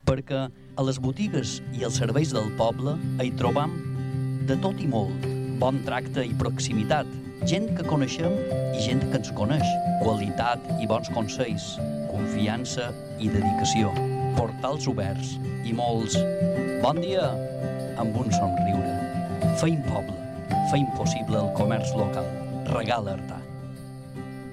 perquè a les botigues i els serveis del poble hi trobam de tot i molt, bon tracte i proximitat, gent que coneixem i gent que ens coneix, qualitat i bons consells, confiança i dedicació, portals oberts i molts bon dia amb un somriure. Feim poble, feim possible el comerç local. Regala Artà.